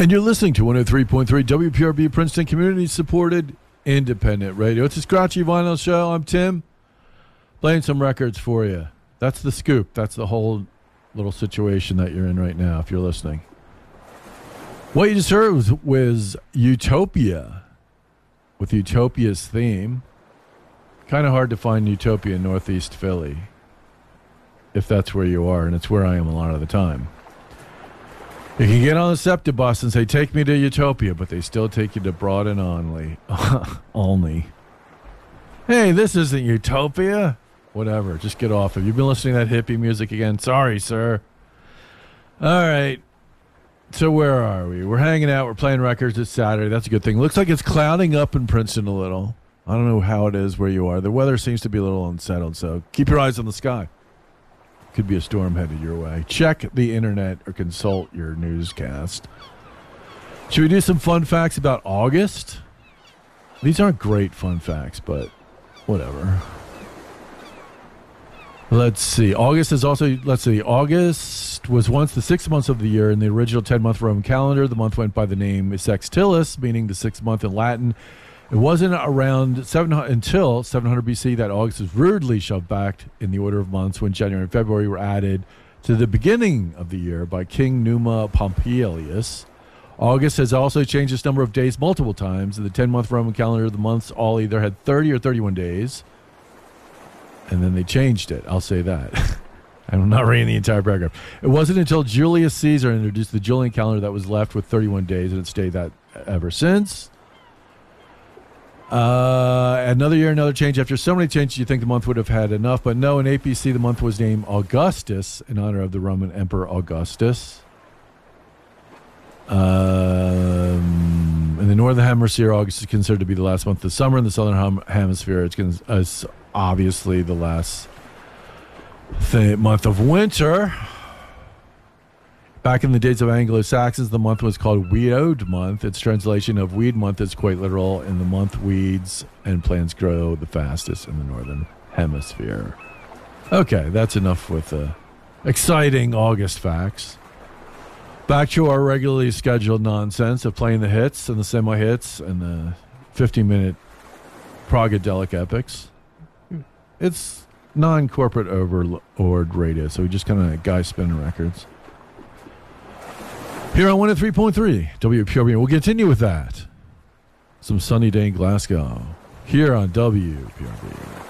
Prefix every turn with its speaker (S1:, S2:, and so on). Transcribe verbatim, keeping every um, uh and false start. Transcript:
S1: And you're listening to one oh three point three W P R B, Princeton Community Supported Independent Radio. It's a Scratchy Vinyl Show. I'm Tim, playing some records for you. That's the scoop. That's the whole little situation that you're in right now, if you're listening. What you just heard was, was Utopia, with Utopia's theme. Kind of hard to find Utopia in Northeast Philly, if that's where you are, and it's where I am a lot of the time. You can get on the SEPTA bus and say, take me to Utopia, but they still take you to Broad and Only. Only. Hey, this isn't Utopia. Whatever, just get off. If you've been listening to that hippie music again, sorry, sir. All right. So where are we? We're hanging out. We're playing records. It's Saturday. That's a good thing. Looks like it's clouding up in Princeton a little. I don't know how it is where you are. The weather seems to be a little unsettled, so keep your eyes on the sky. Could be a storm headed your way. Check the internet or consult your newscast. Should we do some fun facts about August? These aren't great fun facts, but whatever. Let's see. August is also, let's see, August was once the sixth month of the year in the original ten-month Roman calendar. The month went by the name Sextilis, meaning the sixth month in Latin. It wasn't around seven hundred, until seven hundred B C that August was rudely shoved back in the order of months when January and February were added to the beginning of the year by King Numa Pompilius. August has also changed its number of days multiple times. In the ten-month Roman calendar, the months all either had thirty or thirty-one days, and then they changed it. I'll say that. I'm not reading the entire paragraph. It wasn't until Julius Caesar introduced the Julian calendar that was left with thirty-one days, and it stayed that ever since. Uh, another year, another change. After so many changes, you think the month would have had enough, but no. In eight B C, the month was named Augustus in honor of the Roman Emperor Augustus. Um, in the northern hemisphere, August is considered to be the last month of the summer. In the southern hem- hemisphere, it's, con- it's obviously the last th- month of winter. Back in the days of Anglo-Saxons, the month was called Weed Month. Its translation of Weed Month is quite literal. In the month, weeds and plants grow the fastest in the northern hemisphere. Okay, that's enough with the exciting August facts. Back to our regularly scheduled nonsense of playing the hits and the semi-hits and the fifteen-minute Pragadelic epics. It's non-corporate overlord radio, so we just kind of guy spinning records. Here on one oh three point three W P R B. We'll continue with that. Some sunny day in Glasgow. Here on W P R B.